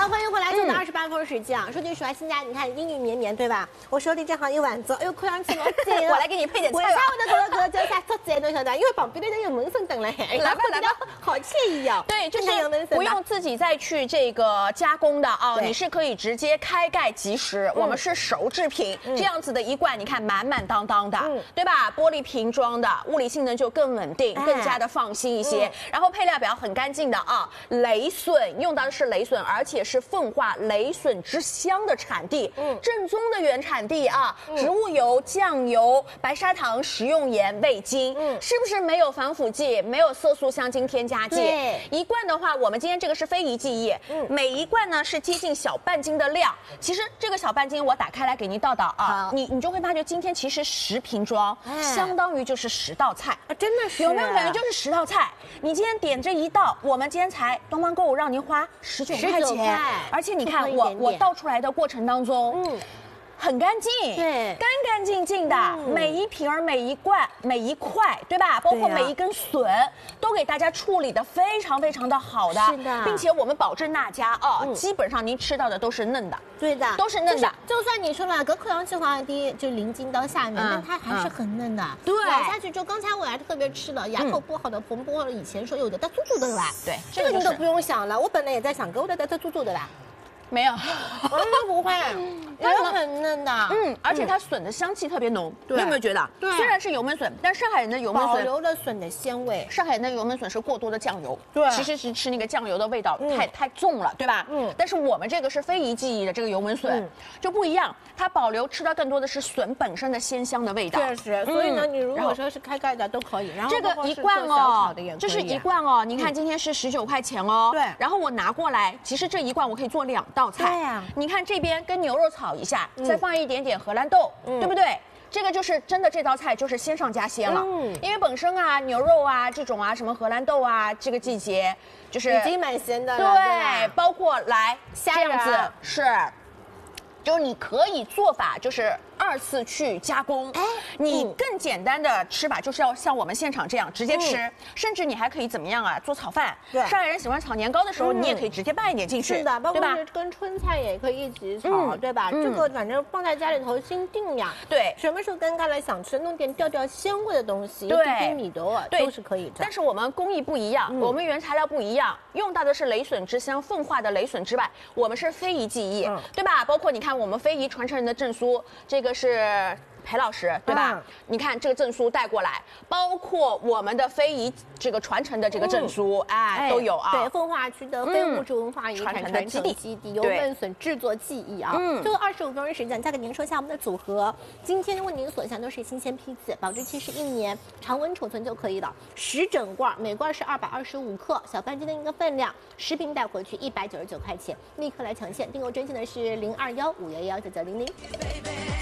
欢迎回来，做的28分时间啊。说句实话，现在你看阴雨绵绵，对吧？我手里正好一碗粥，哎呦，看上去老赞了。 我来给你配点菜。 为啥我的这个叫啥做菜都晓得？因为旁边的人有门神等了， 来吧来吧， 好惬意哦。 对，就是不用自己再去这个加工的啊，你是可以直接开盖即食。我们是熟制品，这样子的一罐，你看满满当当的，对吧？玻璃瓶装的，物理性能就更稳定，更加的放心一些。然后配料表很干净的啊，雷笋用到的是雷笋，而且是奉化雷笋之乡的产地，正宗的原产地啊，植物油、酱油、白砂糖、食用盐、味精，是不是没有防腐剂、没有色素、香精添加剂？ 对， 一罐的话，我们今天这个是非遗技艺，每一罐呢是接近小半斤的量。其实这个小半斤我打开来给您倒倒啊，你就会发觉今天其实10瓶装，相当于就是10道菜啊，真的是有没有感觉就是10道菜？你今天点这一道，我们今天才东方购物让您花19块钱，而且你看我倒出来的过程当中，很干净， 对， 干干净净的，每一瓶儿、每一罐、每一块，对吧？包括每一根笋，都给大家处理的非常非常的好的， 是的， 并且我们保证大家啊，基本上您吃到的都是嫩的， 对的， 都是嫩的。 就算你说了，隔口洋气滑低就临近到下面，但它还是很嫩的。 对， 咬下去就刚才我还特别吃了，牙口不好的朋友以前说有的它酥酥的吧？ 对， 这个你都不用想了。我本来也在想，给我的它酥酥的啦。 没有， 完全不会，它很嫩的， 而且它笋的香气特别浓，你有没有觉得？ 对， 虽然是油焖笋，但上海人的油焖笋保留了笋的鲜味。 上海人的油焖笋是过多的酱油， 对， 其实是吃那个酱油的味道太重了，对吧？但是我们这个是非遗技艺的这个油焖笋就不一样，它保留吃到更多的是笋本身的鲜香的味道。 确实，所以呢，你如果说是开盖的都可以，然后这个一罐哦，这是一罐哦，你看今天是19块钱哦，对，然后我拿过来，其实这一罐我可以做2道菜， 对呀。 你看这边跟牛肉炒一下，再放一点点荷兰豆，对不对？这个就是真的，这道菜就是鲜上加鲜了。因为本身啊，牛肉啊这种啊，什么荷兰豆啊，这个季节就是已经蛮鲜的了。 对，包括来这样子是，就是你可以做法就是2次去加工，你更简单的吃法就是要像我们现场这样直接吃，甚至你还可以怎么样啊？做炒饭，对，上海人喜欢炒年糕的时候，你也可以直接拌一点进去， 是的，包括跟春菜也可以一起炒，对吧？这个反正放在家里头心定呀， 对， 什么时候尴尬了想吃，弄点调鲜味的东西，对，米的啊，都是可以的。 但是我们工艺不一样，我们原材料不一样，用到的是雷笋之乡奉化的雷笋之外，我们是非遗技艺，对吧？包括你看我们非遗传承人的证书，这个是裴老师，对吧？你看这个证书带过来，包括我们的非遗这个传承的这个证书，都有啊。 对，奉化区的非物质文化遗产传承基地，油焖笋制作技艺啊。最后25分钟时间，再给您说一下我们的组合。今天为您所向都是新鲜批次，保质期是1年，常温储存就可以了。10整罐，每罐是225克，小半斤的一个分量，10瓶带回去199块钱，立刻来抢现。订购专线的是021-511-9900。